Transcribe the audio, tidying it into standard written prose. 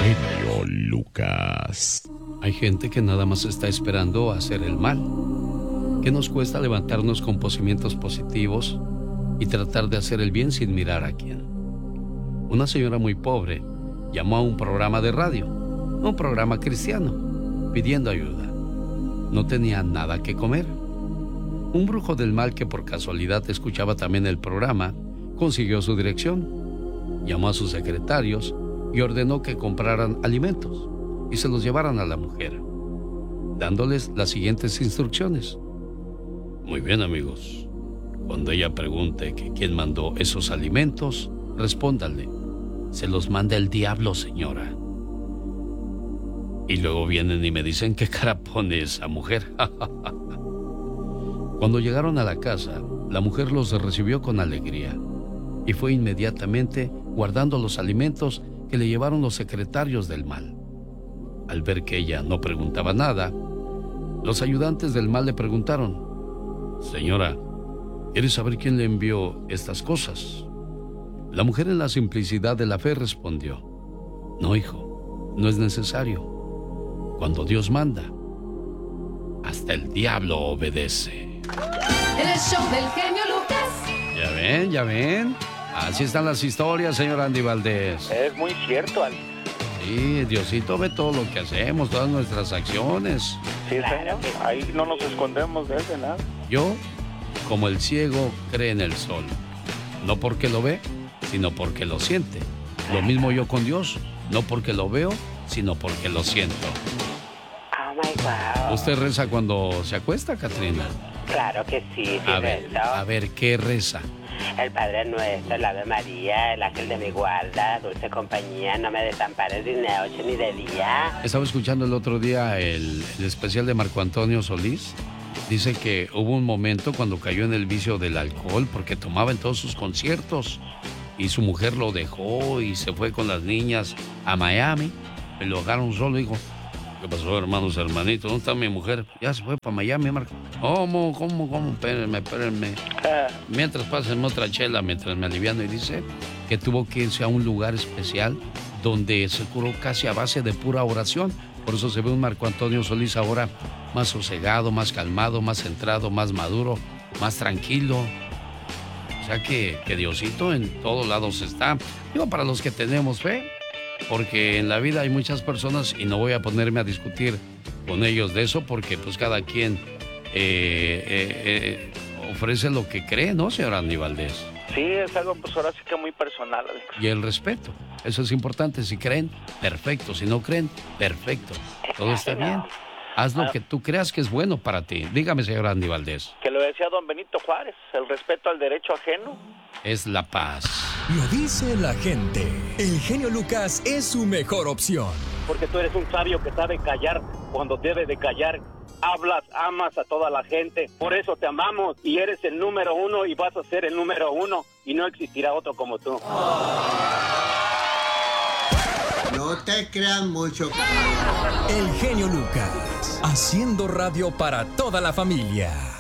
genio Lucas. Hay gente que nada más está esperando a hacer el mal. ¿Qué nos cuesta levantarnos con pensamientos positivos y tratar de hacer el bien sin mirar a quién? Una señora muy pobre llamó a un programa de radio, un programa cristiano, pidiendo ayuda. No tenía nada que comer. Un brujo del mal que por casualidad escuchaba también el programa, consiguió su dirección, llamó a sus secretarios y ordenó que compraran alimentos y se los llevaran a la mujer, dándoles las siguientes instrucciones. Muy bien, amigos. Cuando ella pregunte que quién mandó esos alimentos, respóndanle: se los manda el diablo, señora. Y luego vienen y me dicen: ¿qué cara pone esa mujer? Cuando llegaron a la casa, la mujer los recibió con alegría y fue inmediatamente guardando los alimentos que le llevaron los secretarios del mal. Al ver que ella no preguntaba nada, los ayudantes del mal le preguntaron: señora, ¿quiere saber quién le envió estas cosas? La mujer, en la simplicidad de la fe, respondió: no, hijo, no es necesario. Cuando Dios manda, hasta el diablo obedece. El show del genio Lucas. Ya ven. Así están las historias, señor Andy Valdés. Es muy cierto, Alex. Sí, Diosito ve todo lo que hacemos, todas nuestras acciones. Sí, señor. Ahí no nos escondemos de él de nada. Yo, como el ciego, cree en el sol. No porque lo ve, sino porque lo siente. Lo mismo yo con Dios. No porque lo veo, sino porque lo siento. Oh, my God. ¿Usted reza cuando se acuesta, Catrina? Claro que sí, rezo. A ver, ¿qué reza? El Padre Nuestro, el Ave María, el ángel de mi guarda, dulce compañía, no me desampares ni de noche ni de día. Estaba escuchando el otro día el especial de Marco Antonio Solís. Dice que hubo un momento cuando cayó en el vicio del alcohol porque tomaba en todos sus conciertos y su mujer lo dejó y se fue con las niñas a Miami. Y lo dejaron solo. Dijo: ¿qué pasó, hermanos, hermanitos? ¿Dónde está mi mujer? Ya se fue para Miami, Marco. ¿Cómo? Espérenme. Mientras pásenme otra chela, mientras me aliviano. Y dice que tuvo que irse a un lugar especial donde se curó casi a base de pura oración. Por eso se ve un Marco Antonio Solís ahora más sosegado, más calmado, más centrado, más maduro, más tranquilo. O sea que Diosito en todos lados está. Digo, para los que tenemos fe, porque en la vida hay muchas personas, y no voy a ponerme a discutir con ellos de eso, porque pues cada quien ofrece lo que cree, ¿no, señor Andy Valdés? Sí, es algo pues ahora sí que muy personal, Alex. Y el respeto, eso es importante. Si creen, perfecto. Si no creen, perfecto. Todo está bien. Haz lo que tú creas que es bueno para ti. Dígame, señor Andy Valdés. Que lo decía don Benito Juárez, el respeto al derecho ajeno es la paz. Lo dice la gente. El genio Lucas es su mejor opción. Porque tú eres un sabio que sabe callar cuando debe de callar. Hablas, amas a toda la gente. Por eso te amamos y eres el número uno y vas a ser el número uno. Y no existirá otro como tú. No te creas mucho. El genio Lucas, haciendo radio para toda la familia.